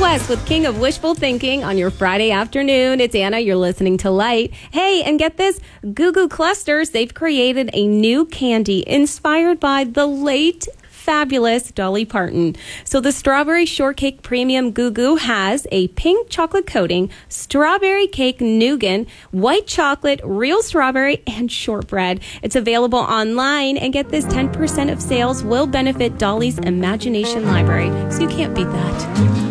West with King of Wishful Thinking on your Friday afternoon. It's Anna. You're listening to Light. Hey, and get this, Goo Goo Clusters, they've created a new candy inspired by the late fabulous Dolly Parton. So the Strawberry Shortcake Premium Goo Goo has a pink chocolate coating, strawberry cake nougat, white chocolate, real strawberry, and shortbread. It's available online, and get this, 10% of sales will benefit Dolly's Imagination Library. So you can't beat that.